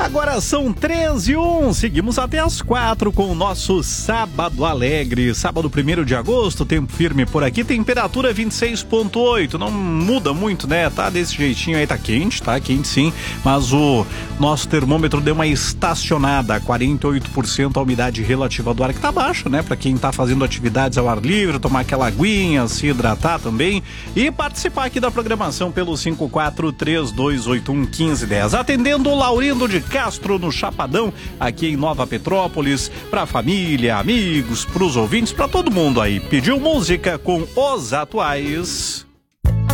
Agora são 13h01, seguimos até as 4 com o nosso Sábado Alegre. Sábado 1º de agosto, tempo firme por aqui, temperatura 26,8, não muda muito, né? Tá desse jeitinho aí, tá quente sim, mas o nosso termômetro deu uma estacionada, 48% a umidade relativa do ar, que tá baixa, né? Pra quem tá fazendo atividades ao ar livre, tomar aquela aguinha, se hidratar também e participar aqui da programação pelo 5432811510. Atendendo o Laurindo de Castro no Chapadão, aqui em Nova Petrópolis, pra família, amigos, pros ouvintes, pra todo mundo aí. Pediu música com Os Atuais.